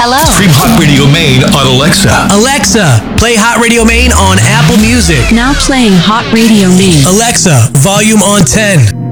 Hello. Stream Hot Radio Maine on Alexa. Alexa, play Hot Radio Maine on Apple Music. Now playing Hot Radio Maine. Alexa, volume on 10.